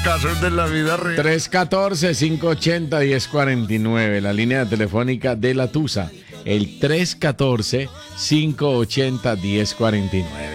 Casos de la vida real. 314-580-1049, la línea telefónica de la Tusa. El 314-580-1049.